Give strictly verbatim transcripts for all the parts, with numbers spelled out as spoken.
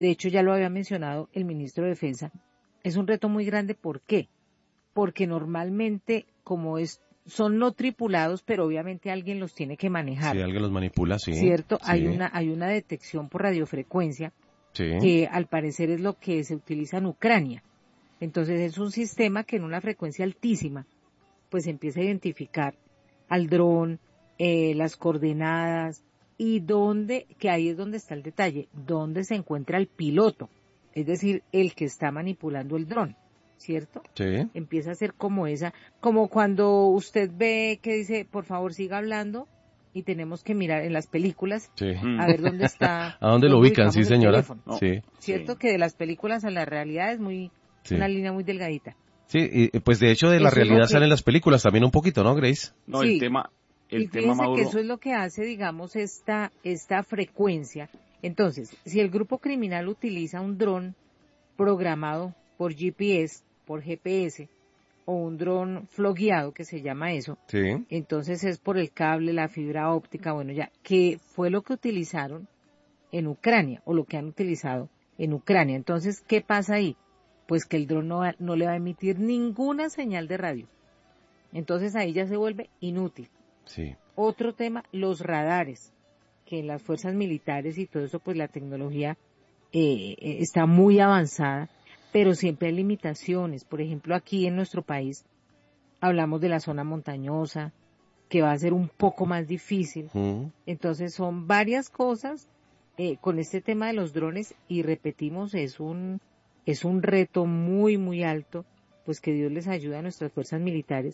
de hecho ya lo había mencionado el ministro de Defensa, es un reto muy grande. ¿Por qué? Porque normalmente, como es, son no tripulados, pero obviamente alguien los tiene que manejar. Sí, alguien los manipula, sí. ¿Cierto? Sí. Hay una, hay una detección por radiofrecuencia, sí. que al parecer es lo que se utiliza en Ucrania. Entonces es un sistema que en una frecuencia altísima, pues empieza a identificar al dron, eh, las coordenadas, y dónde, que ahí es donde está el detalle, dónde se encuentra el piloto, es decir, el que está manipulando el dron, ¿cierto? Sí. Empieza a ser como esa, como cuando usted ve que dice, por favor siga hablando, y tenemos que mirar en las películas, sí. a ver dónde está. ¿A dónde lo ubican? Sí, señora. No. Sí. ¿Cierto? Sí. Que de las películas a la realidad es muy, sí. una línea muy delgadita. Sí, y pues de hecho de la eso realidad que... salen las películas también un poquito, ¿no, Grace? No, sí. el tema... El y tema, Mauro... que eso es lo que hace, digamos, esta, esta frecuencia. Entonces, si el grupo criminal utiliza un dron programado por G P S, por G P S, o un dron flogueado, que se llama eso, sí. entonces es por el cable, la fibra óptica, bueno, ya, que fue lo que utilizaron en Ucrania, o lo que han utilizado en Ucrania. Entonces, ¿qué pasa ahí? Pues que el dron no, va, no le va a emitir ninguna señal de radio. Entonces ahí ya se vuelve inútil. Sí. Otro tema, los radares, que en las fuerzas militares y todo eso, pues la tecnología eh, está muy avanzada, pero siempre hay limitaciones. Por ejemplo, aquí en nuestro país hablamos de la zona montañosa, que va a ser un poco más difícil. Mm. Entonces son varias cosas eh, con este tema de los drones, y repetimos, es un, es un reto muy, muy alto, pues que Dios les ayude a nuestras fuerzas militares,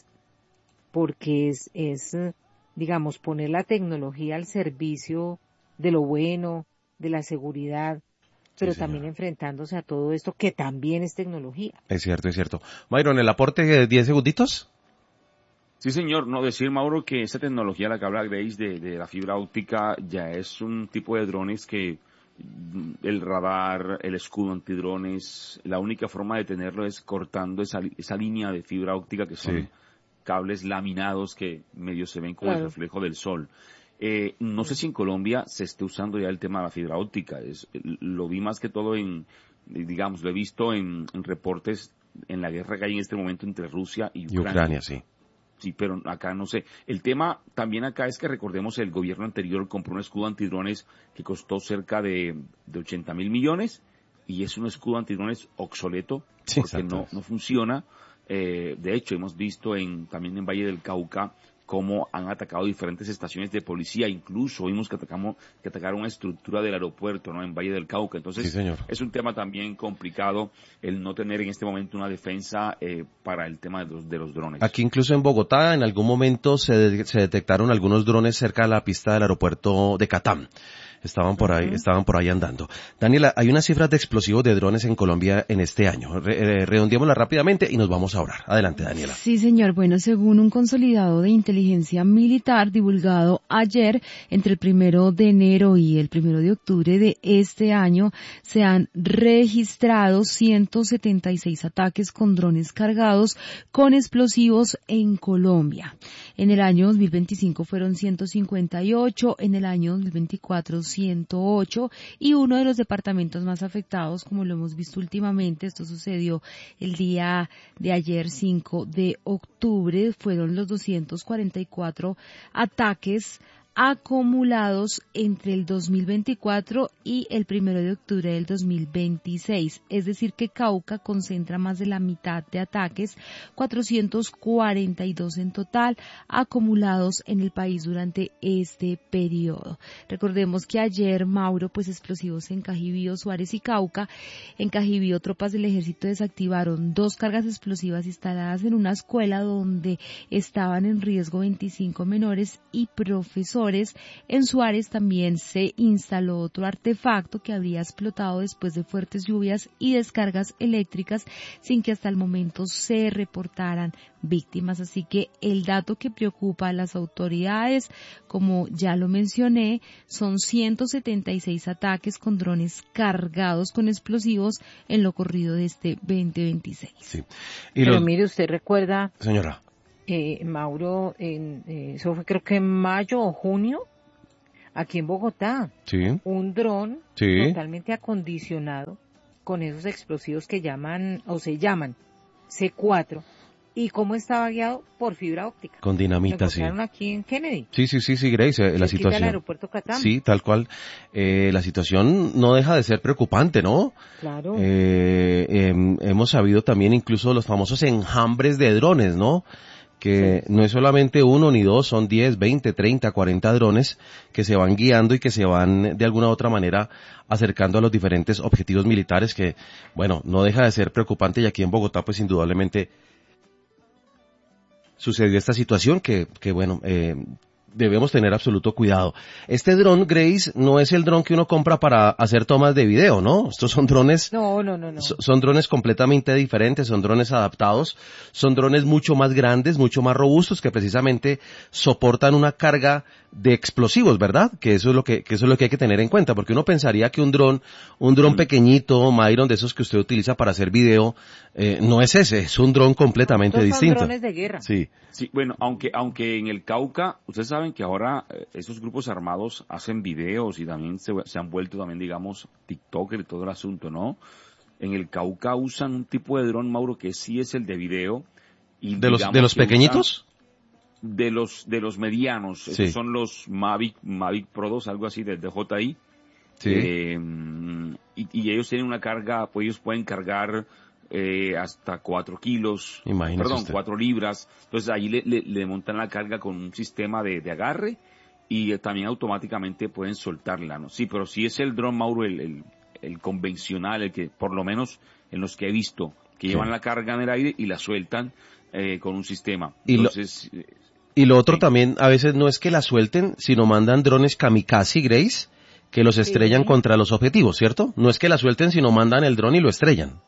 porque es, es, digamos, poner la tecnología al servicio de lo bueno, de la seguridad, pero sí, también enfrentándose a todo esto que también es tecnología. Es cierto, es cierto. Myron, ¿el aporte de diez segunditos? Sí, señor. No, decir, Mauro, que esa tecnología, la que habla Grace, de, de la fibra óptica, ya es un tipo de drones que el radar, el escudo antidrones, la única forma de tenerlo es cortando esa, esa línea de fibra óptica que son sí. cables laminados que medio se ven como claro. el reflejo del sol. Eh, no sé si en Colombia se esté usando ya el tema de la fibra óptica. Es, lo vi más que todo en, digamos, lo he visto en, en reportes en la guerra que hay en este momento entre Rusia y Ucrania. Y Ucrania, sí. Sí, pero acá no sé. El tema también acá es que recordemos el gobierno anterior compró un escudo antidrones que costó cerca de, de ochenta mil millones y es un escudo antidrones obsoleto sí, porque no, no funciona. Eh, de hecho, hemos visto en también en Valle del Cauca cómo han atacado diferentes estaciones de policía, incluso vimos que atacamos, que atacaron una estructura del aeropuerto, ¿no? En Valle del Cauca. Entonces, sí, señor. Es un tema también complicado el no tener en este momento una defensa eh, para el tema de los, de los drones. Aquí incluso en Bogotá, en algún momento se, de, se detectaron algunos drones cerca de la pista del aeropuerto de Catam. Estaban por ahí, uh-huh. estaban por ahí andando. Daniela, hay unas cifras de explosivos de drones en Colombia en este año. Re, redondeémoslas rápidamente y nos vamos a orar. Adelante, Daniela. Sí, señor. Bueno, según un consolidado de inteligencia militar divulgado ayer, entre el primero de enero y el primero de octubre de este año, se han registrado ciento setenta y seis ataques con drones cargados con explosivos en Colombia. En el año dos mil veinticinco fueron ciento cincuenta y ocho, en el año dos mil veinticuatro ciento ocho, y uno de los departamentos más afectados, como lo hemos visto últimamente, esto sucedió el día de ayer cinco de octubre, fueron los doscientos cuarenta y cuatro ataques acumulados entre el dos mil veinticuatro y el primero de octubre del dos mil veintiséis. Es decir, que Cauca concentra más de la mitad de ataques, cuatrocientos cuarenta y dos en total, acumulados en el país durante este periodo. Recordemos que ayer, Mauro, pues explosivos en Cajibío, Suárez y Cauca. En Cajibío, tropas del ejército desactivaron dos cargas explosivas instaladas en una escuela donde estaban en riesgo veinticinco menores y profesores. En Suárez también se instaló otro artefacto que habría explotado después de fuertes lluvias y descargas eléctricas sin que hasta el momento se reportaran víctimas. Así que el dato que preocupa a las autoridades, como ya lo mencioné, son ciento setenta y seis ataques con drones cargados con explosivos en lo corrido de este veinte veintiséis. Sí. Y Pero los... mire, usted recuerda... Señora. Eh, Mauro, en, eh, eso fue creo que en mayo o junio, aquí en Bogotá, Sí. un dron Sí. totalmente acondicionado con esos explosivos que llaman, o se llaman C cuatro. ¿Y cómo estaba guiado? Por fibra óptica. Con Lo dinamita, sí. encontraron aquí en Kennedy. Sí, sí, sí, sí, Grace, eh, la cerquita del situación. aeropuerto Catam. Sí, tal cual. Eh, la situación no deja de ser preocupante, ¿no? Claro. Eh, em, hemos sabido también incluso los famosos enjambres de drones, ¿no? Que Sí. no es solamente uno ni dos, son diez, veinte, treinta, cuarenta drones que se van guiando y que se van de alguna u otra manera acercando a los diferentes objetivos militares que, bueno, no deja de ser preocupante y aquí en Bogotá pues indudablemente sucedió esta situación que, que bueno, eh, debemos tener absoluto cuidado. Este dron, Grace, no es el dron que uno compra para hacer tomas de video, ¿no? Estos son drones, No, no, no, no. so- son drones completamente diferentes, son drones adaptados, son drones mucho más grandes, mucho más robustos que precisamente soportan una carga de explosivos, ¿verdad? Que eso es lo que, que eso es lo que hay que tener en cuenta, porque uno pensaría que un dron, un dron Mm. pequeñito, Myron, de esos que usted utiliza para hacer video, eh, no es ese, es un dron completamente Estos son distinto. drones de guerra. Sí. Sí, bueno, aunque aunque en el Cauca, ustedes saben que ahora eh, esos grupos armados hacen videos y también se, se han vuelto también, digamos, TikToker y todo el asunto, ¿no? En el Cauca usan un tipo de dron, Mauro, que sí es el de video. Y ¿De los, digamos de los que usan- pequeñitos? de los de los medianos, Sí. esos son los Mavic, Mavic Pro dos, algo así de, de J I. Sí. Eh, y, y ellos tienen una carga, pues ellos pueden cargar eh, hasta cuatro kilos, Imagínese perdón, usted. cuatro libras. Entonces ahí le, le, le montan la carga con un sistema de, de agarre y eh, también automáticamente pueden soltarla, ¿no? Sí, pero sí es el dron, Mauro, el, el, el convencional, el que por lo menos en los que he visto, que Sí. llevan la carga en el aire y la sueltan eh, con un sistema. Y lo- Entonces, eh, Y lo otro Sí. también, a veces no es que la suelten, sino mandan drones kamikaze, Grace, que los estrellan Sí. contra los objetivos, ¿cierto? No es que la suelten, sino mandan el dron y lo estrellan.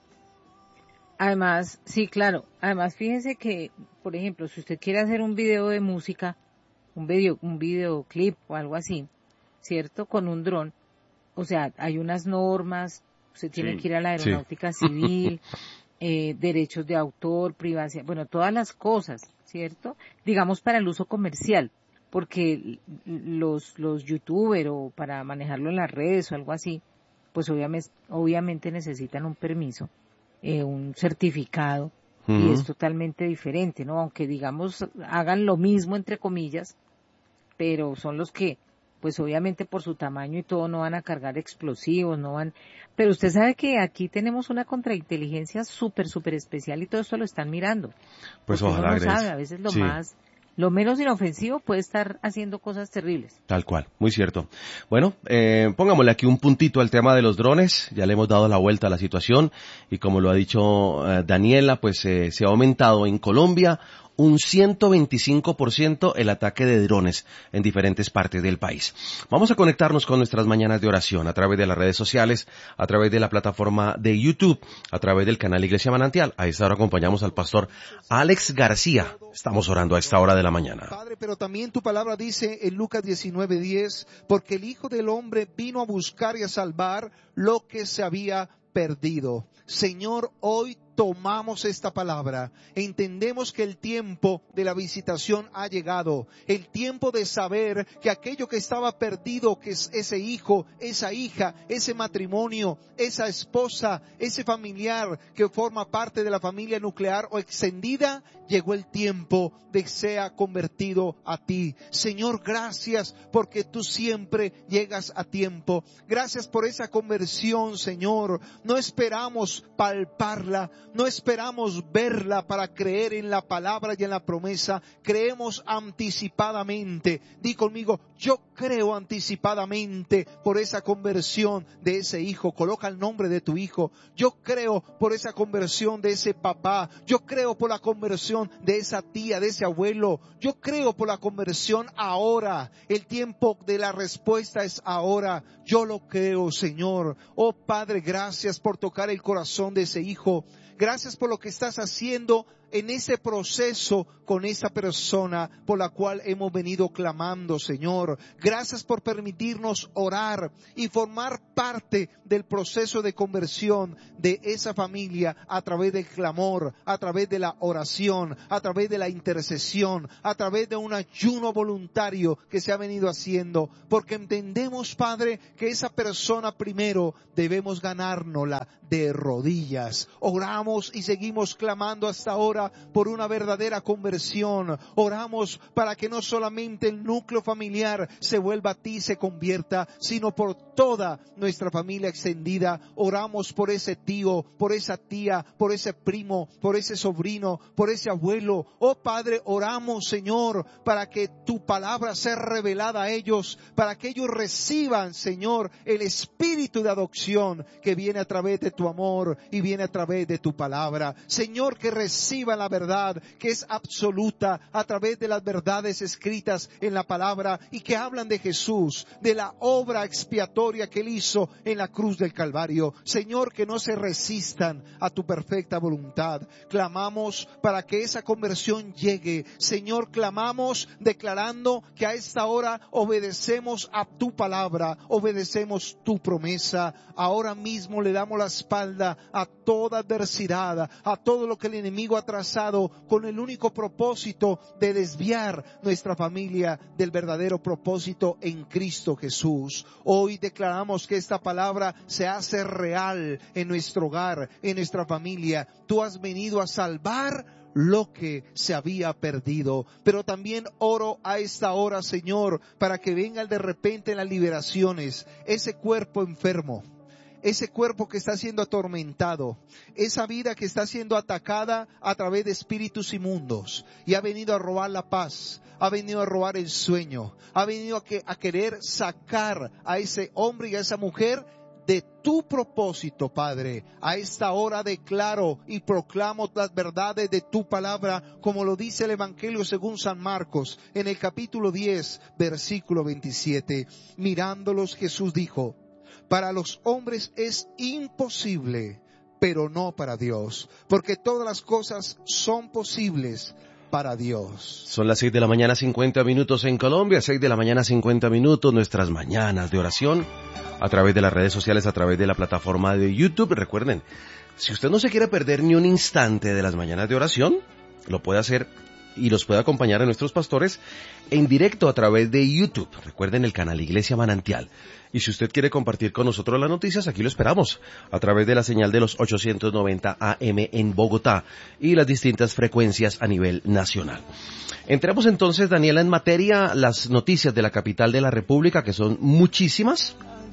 Además, sí, claro. Además, fíjense que, por ejemplo, si usted quiere hacer un video de música, un video, un videoclip o algo así, ¿cierto? Con un dron, o sea, hay unas normas, usted tiene Sí. que ir a la Sí. aeronáutica civil, eh, derechos de autor, privacidad, bueno, todas las cosas, ¿cierto? Digamos para el uso comercial, porque l- los, los youtubers o para manejarlo en las redes o algo así, pues obviamente, obviamente necesitan un permiso, eh, un certificado, y Ujú. es totalmente diferente, ¿no? Aunque digamos hagan lo mismo entre comillas, pero son los que, pues obviamente por su tamaño y todo no van a cargar explosivos, no van, pero usted sabe que aquí tenemos una contrainteligencia súper, súper especial y todo esto lo están mirando. Pues Porque ojalá, uno no Grace. sabe, a veces lo Sí. más, lo menos inofensivo puede estar haciendo cosas terribles. Tal cual, muy cierto. Bueno, eh, pongámosle aquí un puntito al tema de los drones, ya le hemos dado la vuelta a la situación y como lo ha dicho eh, Daniela, pues eh, se ha aumentado en Colombia un ciento veinticinco por ciento el ataque de drones en diferentes partes del país. Vamos a conectarnos con nuestras mañanas de oración a través de las redes sociales, a través de la plataforma de YouTube, a través del canal Iglesia Manantial. A esta hora acompañamos al pastor Alex García. Estamos orando a esta hora de la mañana. Padre, pero también tu palabra dice en Lucas diecinueve diez, porque el Hijo del Hombre vino a buscar y a salvar lo que se había perdido. Señor, hoy tomamos esta palabra, entendemos que el tiempo de la visitación ha llegado, el tiempo de saber que aquello que estaba perdido, que es ese hijo, esa hija, ese matrimonio, esa esposa, ese familiar que forma parte de la familia nuclear o extendida, llegó el tiempo de que sea convertido a ti. Señor, gracias porque tú siempre llegas a tiempo. Gracias por esa conversión, Señor. No esperamos palparla, no esperamos verla para creer en la palabra y en la promesa. Creemos anticipadamente. Di conmigo, yo creo anticipadamente por esa conversión de ese hijo. Coloca el nombre de tu hijo. Yo creo por esa conversión de ese papá. Yo creo por la conversión de esa tía, de ese abuelo. Yo creo por la conversión ahora. El tiempo de la respuesta es ahora. Yo lo creo, Señor. Oh Padre, gracias por tocar el corazón de ese hijo. Gracias por lo que estás haciendo en ese proceso con esa persona por la cual hemos venido clamando, Señor. Gracias por permitirnos orar y formar parte del proceso de conversión de esa familia a través del clamor, a través de la oración, a través de la intercesión, a través de un ayuno voluntario que se ha venido haciendo, porque entendemos, Padre, que esa persona primero debemos ganárnosla de rodillas. Oramos y seguimos clamando hasta ahora por una verdadera conversión. Oramos para que no solamente el núcleo familiar se vuelva a ti, se convierta, sino por toda nuestra familia extendida. Oramos por ese tío, por esa tía, por ese primo, por ese sobrino, por ese abuelo. Oh Padre, oramos, Señor, para que tu palabra sea revelada a ellos, para que ellos reciban, Señor, el espíritu de adopción que viene a través de tu amor y viene a través de tu palabra. Señor, que reciban la verdad que es absoluta a través de las verdades escritas en la palabra y que hablan de Jesús, de la obra expiatoria que Él hizo en la cruz del Calvario. Señor, que no se resistan a tu perfecta voluntad. Clamamos para que esa conversión llegue. Señor, clamamos declarando que a esta hora obedecemos a tu palabra, obedecemos tu promesa. Ahora mismo le damos la espalda a toda adversidad, a todo lo que el enemigo ha trazado con el único propósito de desviar nuestra familia del verdadero propósito en Cristo Jesús. Hoy declaramos que esta palabra se hace real en nuestro hogar, en nuestra familia. Tú has venido a salvar lo que se había perdido. Pero también oro a esta hora, Señor, para que vengan de repente las liberaciones, ese cuerpo enfermo, ese cuerpo que está siendo atormentado, esa vida que está siendo atacada a través de espíritus inmundos y ha venido a robar la paz, ha venido a robar el sueño, ha venido a, que, a querer sacar a ese hombre y a esa mujer de tu propósito, Padre. A esta hora declaro y proclamo las verdades de tu palabra, como lo dice el Evangelio según San Marcos, en el capítulo diez, versículo veintisiete. Mirándolos, Jesús dijo: para los hombres es imposible, pero no para Dios, porque todas las cosas son posibles para Dios. Son las seis de la mañana, cincuenta minutos en Colombia, seis de la mañana, cincuenta minutos, nuestras mañanas de oración a través de las redes sociales, a través de la plataforma de YouTube. Recuerden, si usted no se quiere perder ni un instante de las mañanas de oración, lo puede hacer y los puede acompañar a nuestros pastores en directo a través de YouTube. Recuerden el canal Iglesia Manantial. Y si usted quiere compartir con nosotros las noticias, aquí lo esperamos a través de la señal de los ochocientos noventa A M en Bogotá y las distintas frecuencias a nivel nacional. Entremos entonces, Daniela, en materia, las noticias de la capital de la República, que son muchísimas.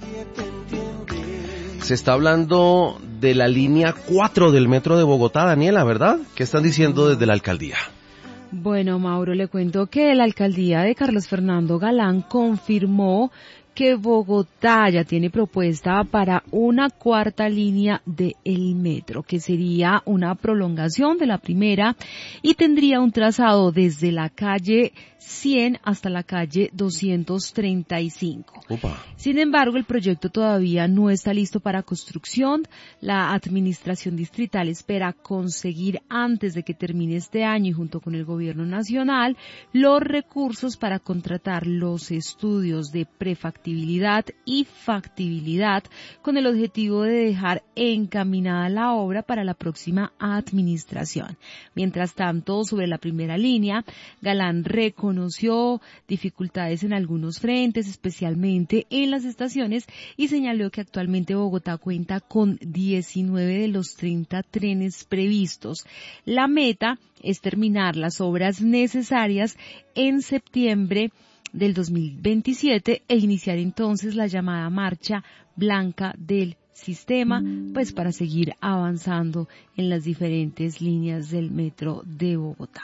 Se está hablando de la línea cuatro del metro de Bogotá, Daniela, ¿verdad? ¿Qué están diciendo desde la alcaldía? Bueno, Mauro, le cuento que la alcaldía de Carlos Fernando Galán confirmó que Bogotá ya tiene propuesta para una cuarta línea de el metro, que sería una prolongación de la primera y tendría un trazado desde la calle cien hasta la calle doscientos treinta y cinco. Opa. Sin embargo, el proyecto todavía no está listo para construcción. La administración distrital espera conseguir antes de que termine este año y junto con el gobierno nacional los recursos para contratar los estudios de prefactibilidad y factibilidad con el objetivo de dejar encaminada la obra para la próxima administración. Mientras tanto, sobre la primera línea, Galán reconoció Conoció dificultades en algunos frentes, especialmente en las estaciones, y señaló que actualmente Bogotá cuenta con diecinueve de los treinta trenes previstos. La meta es terminar las obras necesarias en septiembre del dos mil veintisiete e iniciar entonces la llamada marcha blanca del sistema, pues para seguir avanzando en las diferentes líneas del metro de Bogotá.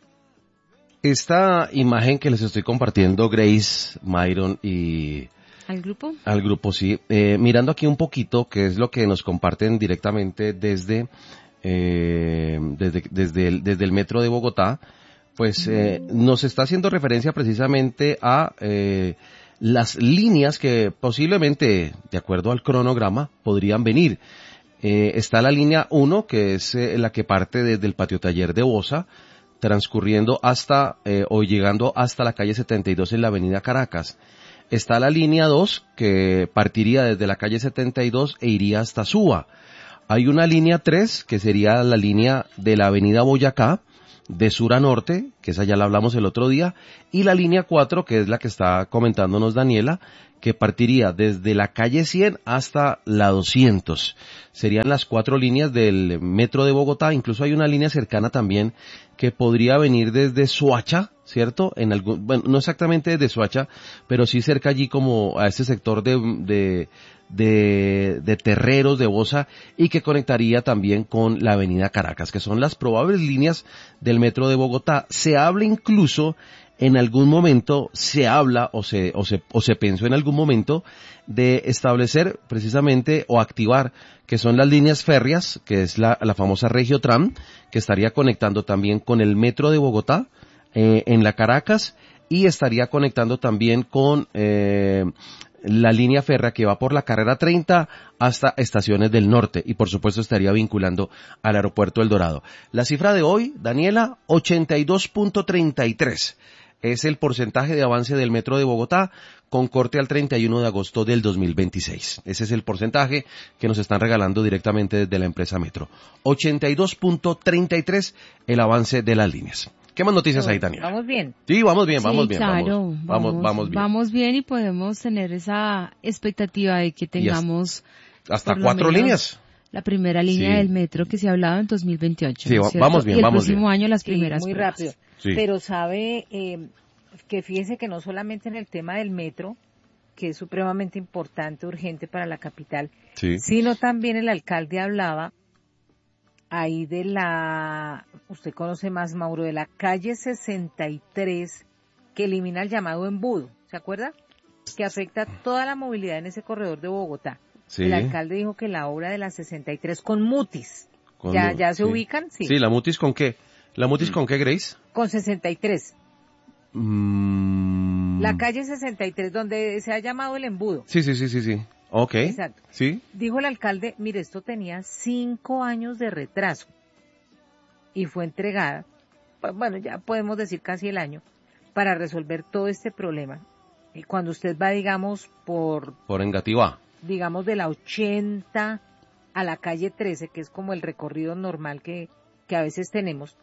Esta imagen que les estoy compartiendo, Grace, Myron y... ¿Al grupo? Al grupo, sí. Eh, mirando aquí un poquito, que es lo que nos comparten directamente desde, eh, desde, desde, el, desde el metro de Bogotá, pues eh, nos está haciendo referencia precisamente a eh, las líneas que posiblemente, de acuerdo al cronograma, podrían venir. Eh, está la línea uno, que es eh, la que parte desde el patio taller de Bosa, transcurriendo hasta eh, o llegando hasta la calle setenta y dos en la avenida Caracas. Está la línea dos, que partiría desde la calle setenta y dos e iría hasta Suba. Hay una línea tres, que sería la línea de la avenida Boyacá, de sur a norte, que esa ya la hablamos el otro día, y la línea cuatro, que es la que está comentándonos Daniela, que partiría desde la calle cien hasta la doscientos. Serían las cuatro líneas del metro de Bogotá. Incluso hay una línea cercana también que podría venir desde Soacha, ¿cierto? En algún, bueno, no exactamente desde Soacha, pero sí cerca allí como a este sector de, de, de, de Terreros, de Bosa, y que conectaría también con la avenida Caracas, que son las probables líneas del metro de Bogotá. Se habla incluso, en algún momento, se habla o se, o se, o se pensó en algún momento de establecer precisamente o activar que son las líneas férreas, que es la, la famosa Regiotram, que estaría conectando también con el metro de Bogotá, eh, en la Caracas, y estaría conectando también con eh, la línea férrea que va por la carrera treinta hasta Estaciones del Norte, y por supuesto estaría vinculando al aeropuerto El Dorado. La cifra de hoy, Daniela, ochenta y dos punto treinta y tres. Es el porcentaje de avance del metro de Bogotá con corte al treinta y uno de agosto del dos mil veintiséis. Ese es el porcentaje que nos están regalando directamente desde la empresa Metro. ochenta y dos punto treinta y tres el avance de las líneas. ¿Qué más noticias hay, Daniela? ¿Vamos bien? Sí, vamos bien, vamos sí, bien. Claro, vamos, vamos, vamos bien. Vamos bien y podemos tener esa expectativa de que tengamos hasta cuatro líneas. La primera línea sí. del metro que se ha hablado en dos mil veintiocho. Sí, ¿no vamos bien, y el vamos próximo bien. año las sí, primeras muy pruebas. rápido. Sí. Pero sabe eh, que fíjese que no solamente en el tema del metro, que es supremamente importante, urgente para la capital, sí. sino también el alcalde hablaba ahí de la, usted conoce más, Mauro, de la calle sesenta y tres, que elimina el llamado embudo, ¿se acuerda? Que afecta toda la movilidad en ese corredor de Bogotá. Sí. El alcalde dijo que la obra de la sesenta y tres con Mutis, Con ¿ya, mu- ya se sí. ubican? Sí. Sí, ¿la Mutis con qué? ¿La Mutis con qué, Grace? Con sesenta y tres. Mm. La calle sesenta y tres, donde se ha llamado el embudo. Sí, sí, sí, sí, sí. Ok. Exacto. Sí. Dijo el alcalde, mire, esto tenía cinco años de retraso y fue entregada, bueno, ya podemos decir casi el año, para resolver todo este problema. Y cuando usted va, digamos, por... Por Engativá. digamos, de la ochenta a la calle trece, que es como el recorrido normal que, que a veces tenemos,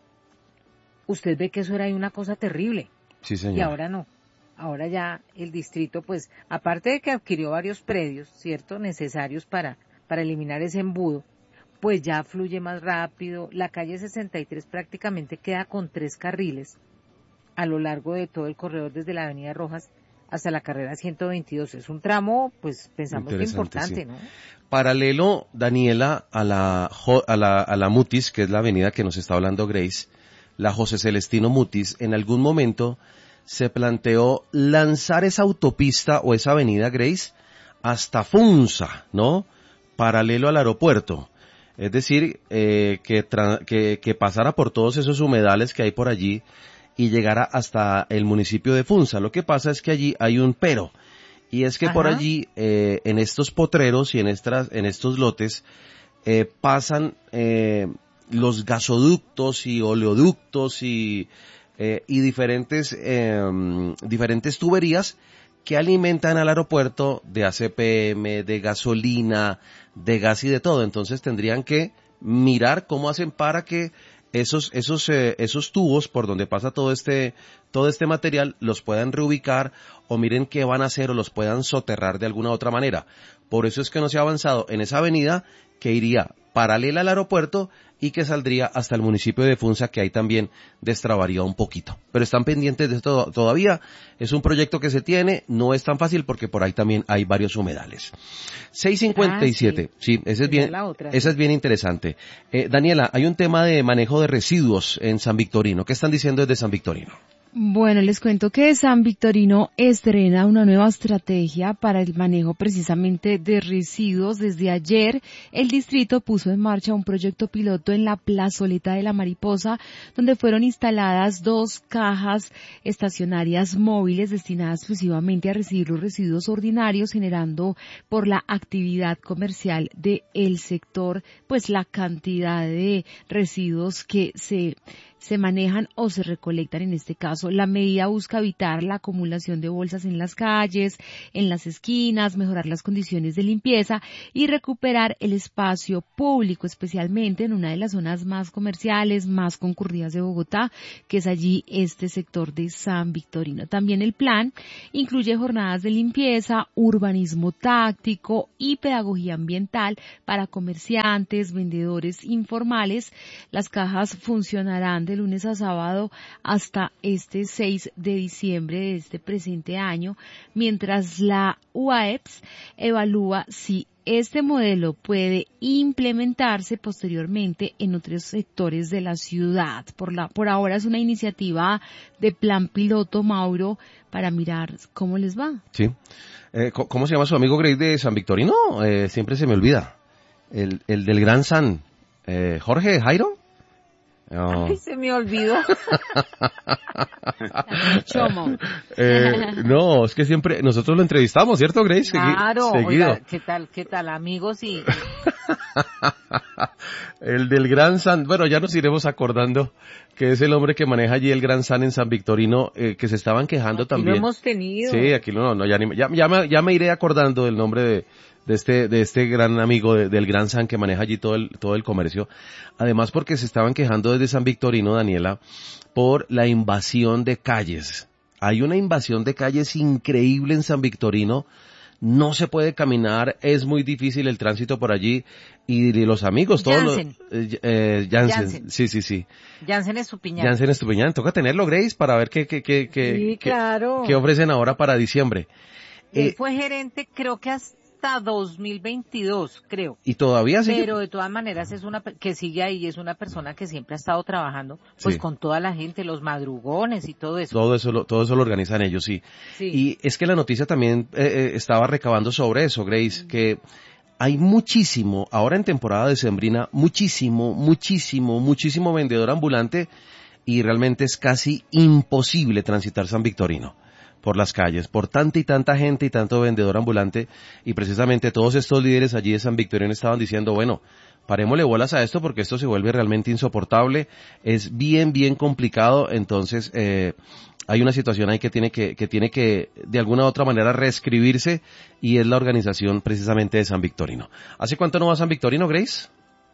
usted ve que eso era una cosa terrible. Sí, señor. Y ahora no. Ahora ya el distrito, pues, aparte de que adquirió varios predios, ¿cierto?, necesarios para, para eliminar ese embudo, pues ya fluye más rápido. La calle sesenta y tres prácticamente queda con tres carriles a lo largo de todo el corredor desde la avenida Rojas hasta la carrera ciento veintidós. Es un tramo, pues, pensamos que importante, sí. ¿no? Paralelo, Daniela, a la, a la, a la Mutis, que es la avenida que nos está hablando Grace, la José Celestino Mutis, en algún momento se planteó lanzar esa autopista o esa avenida Grace hasta Funza, ¿no? Paralelo al aeropuerto. Es decir, eh, que, tra- que, que pasara por todos esos humedales que hay por allí y llegara hasta el municipio de Funza. Lo que pasa es que allí hay un pero, y es que Ajá. por allí, eh, en estos potreros y en, estas, en estos lotes, eh, pasan eh, los gasoductos y oleoductos y, eh, y diferentes, eh, diferentes tuberías que alimentan al aeropuerto de A C P M, de gasolina, de gas y de todo. Entonces tendrían que mirar cómo hacen para que esos esos eh, esos tubos por donde pasa todo este todo este material los puedan reubicar, o miren qué van a hacer, o los puedan soterrar de alguna otra manera. Por eso es que no se ha avanzado en esa avenida que iría paralela al aeropuerto y que saldría hasta el municipio de Funza, que ahí también destrabaría un poquito. Pero están pendientes de esto todavía. Es un proyecto que se tiene, no es tan fácil porque por ahí también hay varios humedales. seis cincuenta y siete. Ah, sí. sí, ese es bien, la otra, esa sí. es bien interesante. Eh, Daniela, hay un tema de manejo de residuos en San Victorino. ¿Qué están diciendo desde San Victorino? Bueno, les cuento que San Victorino estrena una nueva estrategia para el manejo precisamente de residuos. Desde ayer, el distrito puso en marcha un proyecto piloto en la plazoleta de la Mariposa, donde fueron instaladas dos cajas estacionarias móviles destinadas exclusivamente a recibir los residuos ordinarios, generando por la actividad comercial del sector, pues la cantidad de residuos que se se manejan o se recolectan en este caso. La medida busca evitar la acumulación de bolsas en las calles, en las esquinas, mejorar las condiciones de limpieza y recuperar el espacio público, especialmente en una de las zonas más comerciales, más concurridas de Bogotá, que es allí este sector de San Victorino. También el plan incluye jornadas de limpieza, urbanismo táctico y pedagogía ambiental para comerciantes, vendedores informales. Las cajas funcionarán de lunes a sábado hasta este seis de diciembre de este presente año, mientras la U A E P S evalúa si este modelo puede implementarse posteriormente en otros sectores de la ciudad. Por la, por ahora es una iniciativa de plan piloto, Mauro, para mirar cómo les va. Sí. Eh, ¿Cómo se llama su amigo Grace de San Victorino? Eh, siempre se me olvida. El, el del Gran San. Eh, ¿Jorge Jairo? Oh. Ay, se me olvidó. Chomo. eh, no, es que siempre nosotros lo entrevistamos, ¿cierto, Grace? Claro, oiga, ¿qué tal, qué tal, amigos? Y el del Gran San, bueno, ya nos iremos acordando que es el hombre que maneja allí el Gran San en San Victorino, eh, que se estaban quejando aquí también. Lo hemos tenido. Sí, aquí no, no, ya, ni, ya, ya, me, ya me iré acordando del nombre de de este de este gran amigo de, del Gran San que maneja allí todo el todo el comercio. Además porque se estaban quejando desde San Victorino, Daniela, por la invasión de calles. Hay una invasión de calles increíble en San Victorino. No se puede caminar, es muy difícil el tránsito por allí y los amigos todos Jansen. los eh, eh, Jansen. Jansen. Sí, sí, sí. Jansen Estupiñán. Jansen Estupiñán, toca tenerlo, Grace, para ver qué qué qué qué, sí, qué, claro. qué ofrecen ahora para diciembre. Él eh, fue gerente, creo que hasta dos mil veintidós, creo. Y todavía sigue. Pero de todas maneras es una que sigue ahí, es una persona que siempre ha estado trabajando, pues sí. con toda la gente, los madrugones y todo eso. Todo eso lo, todo eso lo organizan ellos, sí. sí. Y es que la noticia también eh, eh, estaba recabando sobre eso, Grace, mm. que hay muchísimo, ahora en temporada decembrina, muchísimo, muchísimo, muchísimo vendedor ambulante y realmente es casi imposible transitar San Victorino por las calles, por tanta y tanta gente y tanto vendedor ambulante, y precisamente todos estos líderes allí de San Victorino estaban diciendo, bueno, parémosle bolas a esto porque esto se vuelve realmente insoportable, es bien, bien complicado, entonces eh, hay una situación ahí que tiene que, que tiene que de alguna u otra manera reescribirse, y es la organización precisamente de San Victorino. ¿Hace cuánto no va a San Victorino, Grace?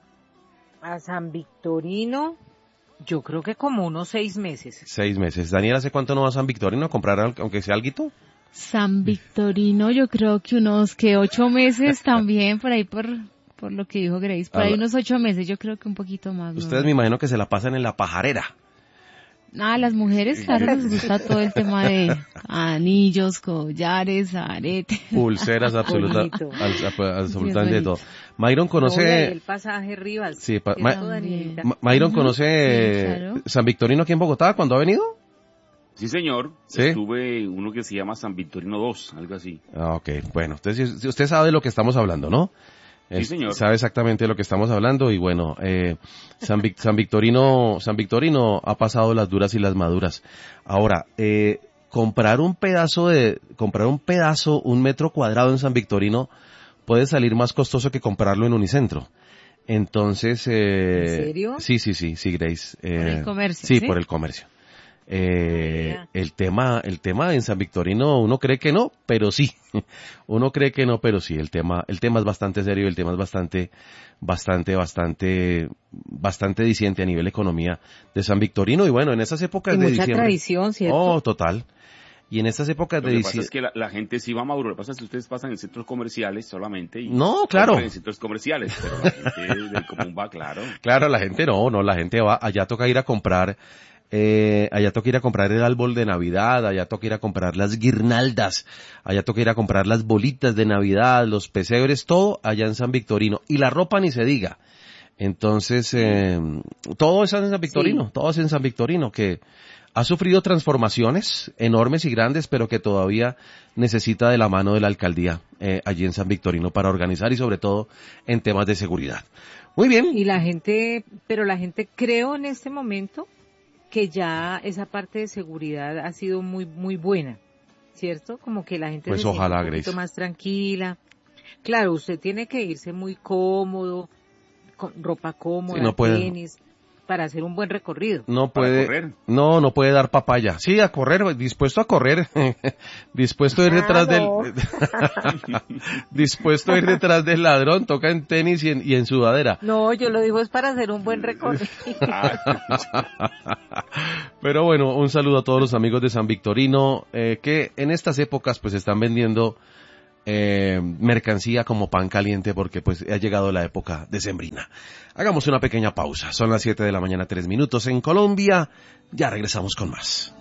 A San Victorino... Yo creo que como unos seis meses. Seis meses. Daniel, ¿hace cuánto no va a San Victorino a comprar aunque sea alguito? San Victorino, yo creo que unos que ocho meses también, por ahí por por lo que dijo Grace, por ahí unos ocho meses, yo creo que un poquito más. Ustedes ¿no? me imagino que se la pasan en la pajarera. Ah, las mujeres, claro, les gusta todo el tema de anillos, collares, aretes. Pulseras, absoluta, absolutamente de todo. Myron conoce... No, el pasaje Rivas. Sí, pa, Ma, Ma, Myron conoce sí, claro. San Victorino aquí en Bogotá, ¿cuándo ha venido? Sí, señor. ¿Sí? Estuve uno que se llama San Victorino dos, algo así. Ah, ok. Bueno, usted, usted sabe de lo que estamos hablando, ¿no? Sí, señor. Sabe exactamente de lo que estamos hablando y bueno, eh, San, Vic, San Victorino, San Victorino ha pasado las duras y las maduras. Ahora, eh, comprar un pedazo de, comprar un pedazo, un metro cuadrado en San Victorino puede salir más costoso que comprarlo en Unicentro. Entonces, eh, ¿En serio? Sí, sí, sí, sí, Grace. Eh, por el comercio. Sí, sí, por el comercio. Eh, el tema, el tema en San Victorino, uno cree que no, pero sí. Uno cree que no, pero sí. El tema, el tema es bastante serio, el tema es bastante, bastante, bastante, bastante diciente a nivel economía de San Victorino. Y bueno, en esas épocas y de mucha diciembre. tradición, ¿cierto? Oh, total. Y en estas épocas Lo de diciembre. Lo que diciembre. pasa es que la, la gente sí va a Mauro. Lo que pasa es que ustedes pasan en centros comerciales solamente. Y no, claro. En centros comerciales, pero la gente del común va, claro. Claro, la gente no, no, la gente va, allá toca ir a comprar. Eh, allá toca ir a comprar el árbol de Navidad, allá toca ir a comprar las guirnaldas, allá toca ir a comprar las bolitas de Navidad, los pesebres, todo allá en San Victorino. Y la ropa ni se diga. Entonces, eh, todo es en San Victorino, sí. todo es en San Victorino, que ha sufrido transformaciones enormes y grandes, pero que todavía necesita de la mano de la alcaldía eh, allí en San Victorino para organizar y sobre todo en temas de seguridad. Muy bien. Y la gente, pero la gente creo en este momento que ya esa parte de seguridad ha sido muy muy buena, ¿cierto? Como que la gente pues se ojalá, siente un poquito Grace. más tranquila. Claro, usted tiene que irse muy cómodo, con ropa cómoda, Sí, no puede- tenis, para hacer un buen recorrido. No Para puede, correr. no, no puede dar papaya. Sí, a correr, dispuesto a correr, dispuesto a ir detrás del, dispuesto a ir detrás del ladrón, toca en tenis y en, y en sudadera. No, yo lo digo es para hacer un buen recorrido. Pero bueno, un saludo a todos los amigos de San Victorino, eh, que en estas épocas pues están vendiendo eh, mercancía como pan caliente porque pues ha llegado la época decembrina. Hagamos una pequeña pausa. Son las siete de la mañana, tres minutos en Colombia. Ya regresamos con más.